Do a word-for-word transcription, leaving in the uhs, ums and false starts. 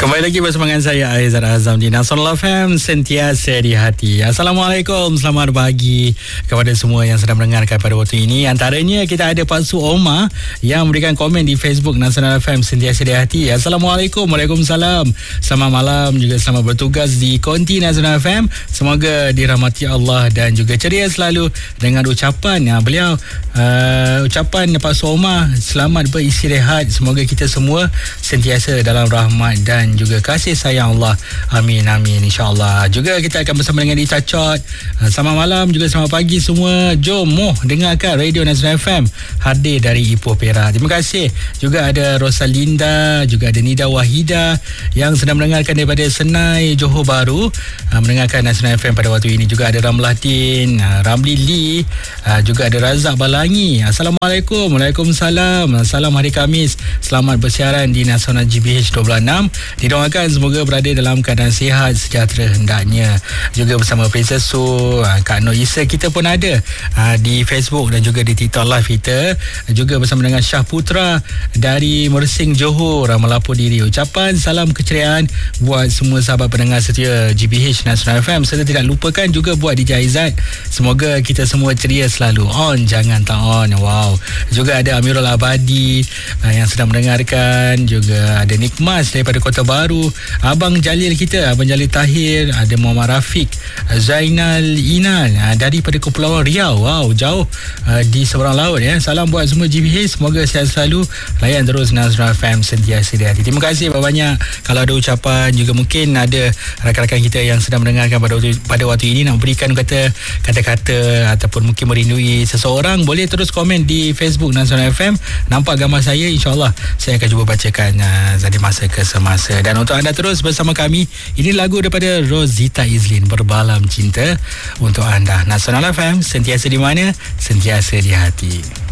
Kembali lagi bersama dengan saya Aizat Azam di Nasional F M, sentiasa di hati. Assalamualaikum, selamat pagi kepada semua yang sedang mendengarkan pada waktu ini. Antaranya kita ada Pak Su Omar yang memberikan komen di Facebook Nasional F M, sentiasa di hati. Assalamualaikum, Waalaikumsalam. Selamat malam, juga selamat bertugas di Konti Nasional F M. Semoga dirahmati Allah dan juga ceria selalu dengan ucapan ya, beliau uh, ucapan Pak Su Omar, selamat beristirahat. Semoga kita semua sentiasa dalam rahmat dan juga kasih sayang Allah. Amin, amin, insyaAllah. Juga kita akan bersama dengan Ica Chot. Selamat malam, juga selamat pagi semua. Jom moh dengarkan Radio Nasional F M hadir dari Ipoh Perak. Terima kasih. Juga ada Rosalinda, juga ada Nida Wahida yang sedang mendengarkan daripada Senai, Johor Bahru, mendengarkan Nasional F M pada waktu ini. Juga ada Ramlahdin, Ramli Lee, juga ada Razak Balangi. Assalamualaikum. Waalaikumsalam. Salam hari Khamis. Selamat bersiaran di Nasional G B H dua puluh enam. Didoakan semoga berada dalam keadaan sihat sejahtera hendaknya. Juga bersama Princess Su, Kak Nur Isa kita pun ada di Facebook dan juga di TikTok live kita. Juga bersama dengan Syah Putra dari Mersing, Johor, melapor diri. Ucapan salam keceriaan buat semua sahabat pendengar setia G B H Nasional F M, serta tidak lupakan juga buat D J Aizat. Semoga kita semua ceria selalu. On, jangan tak on. Wow. Juga ada Amirul Abadi yang sedang mendengarkan. Juga ada Nikmas daripada Kota Baru, Abang Jalil kita, Abang Jalil Tahir, ada Muhammad Rafiq, Zainal Inal daripada Kepulauan Riau. Wow, jauh di seberang laut ya. Salam buat semua G B H, semoga sihat selalu. Layan terus Nasional F M, sentiasa di hati. Terima kasih banyak. Kalau ada ucapan, juga mungkin ada rakan-rakan kita yang sedang mendengarkan pada waktu, pada waktu ini nak berikan kata kata-kata ataupun mungkin merindui seseorang, boleh terus komen di Facebook Nasional F M. Nampak gambar saya, insyaAllah saya akan cuba bacakan uh, dari masa ke semasa. Dan untuk anda terus bersama kami, ini lagu daripada Rosita Izlin, Berbalam Cinta untuk anda. Nasional F M, sentiasa di mana? Sentiasa di hati.